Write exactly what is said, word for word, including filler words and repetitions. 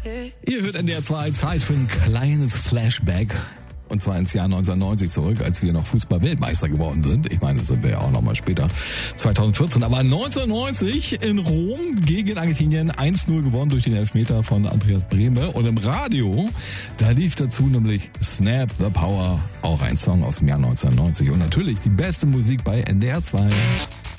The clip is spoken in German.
Ihr hört N D R zwei, Zeit für ein kleines Flashback. Und zwar ins Jahr neunzehnhundertneunzig zurück, als wir noch Fußball-Weltmeister geworden sind. Ich meine, das sind wir ja auch noch mal später, zweitausendvierzehn. Aber neunzehnhundertneunzig in Rom gegen Argentinien eins null gewonnen durch den Elfmeter von Andreas Brehme. Und im Radio, da lief dazu nämlich Snap the Power, auch ein Song aus dem Jahr neunzehnhundertneunzig. Und natürlich die beste Musik bei N D R zwei.